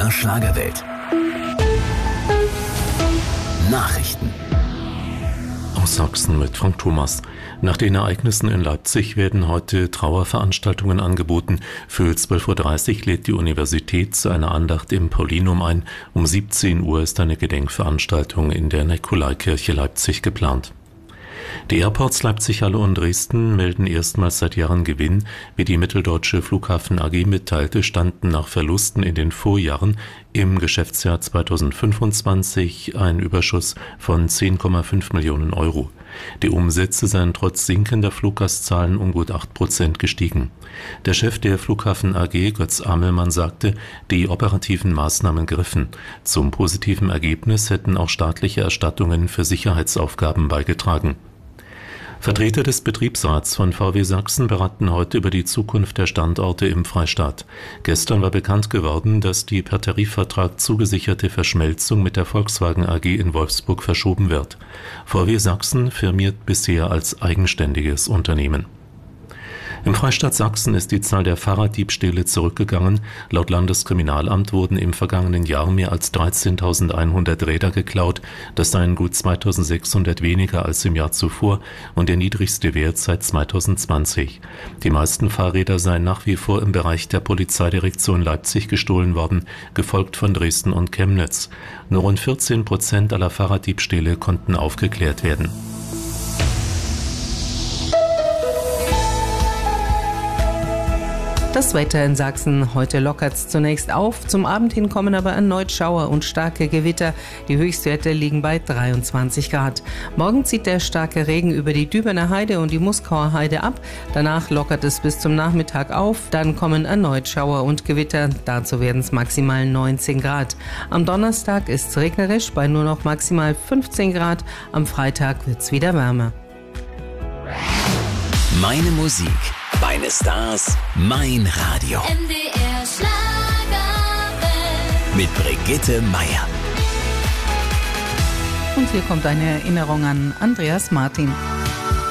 MDR Schlagerwelt. Nachrichten. Aus Sachsen mit Frank Thomas. Nach den Ereignissen in Leipzig werden heute Trauerveranstaltungen angeboten. Für 12:30 Uhr lädt die Universität zu einer Andacht im Paulinum ein. Um 17 Uhr ist eine Gedenkveranstaltung in der Nikolaikirche Leipzig geplant. Die Airports Leipzig-Halle und Dresden melden erstmals seit Jahren Gewinn. Wie die Mitteldeutsche Flughafen AG mitteilte, standen nach Verlusten in den Vorjahren im Geschäftsjahr 2025 ein Überschuss von 10,5 Millionen Euro. Die Umsätze seien trotz sinkender Fluggastzahlen um gut 8% gestiegen. Der Chef der Flughafen AG, Götz Amelmann, sagte, die operativen Maßnahmen griffen. Zum positiven Ergebnis hätten auch staatliche Erstattungen für Sicherheitsaufgaben beigetragen. Vertreter des Betriebsrats von VW Sachsen beraten heute über die Zukunft der Standorte im Freistaat. Gestern war bekannt geworden, dass die per Tarifvertrag zugesicherte Verschmelzung mit der Volkswagen AG in Wolfsburg verschoben wird. VW Sachsen firmiert bisher als eigenständiges Unternehmen. Im Freistaat Sachsen ist die Zahl der Fahrraddiebstähle zurückgegangen. Laut Landeskriminalamt wurden im vergangenen Jahr mehr als 13.100 Räder geklaut. Das seien gut 2.600 weniger als im Jahr zuvor und der niedrigste Wert seit 2020. Die meisten Fahrräder seien nach wie vor im Bereich der Polizeidirektion Leipzig gestohlen worden, gefolgt von Dresden und Chemnitz. Nur rund 14% aller Fahrraddiebstähle konnten aufgeklärt werden. Das Wetter in Sachsen. Heute lockert es zunächst auf. Zum Abend hin kommen aber erneut Schauer und starke Gewitter. Die Höchstwerte liegen bei 23 Grad. Morgen zieht der starke Regen über die Dübener Heide und die Muskauer Heide ab. Danach lockert es bis zum Nachmittag auf. Dann kommen erneut Schauer und Gewitter. Dazu werden es maximal 19 Grad. Am Donnerstag ist es regnerisch bei nur noch maximal 15 Grad. Am Freitag wird es wieder wärmer. Meine Musik, meine Stars, mein Radio. MDR Schlagerwelt. Mit Brigitte Meier. Und hier kommt eine Erinnerung an Andreas Martin.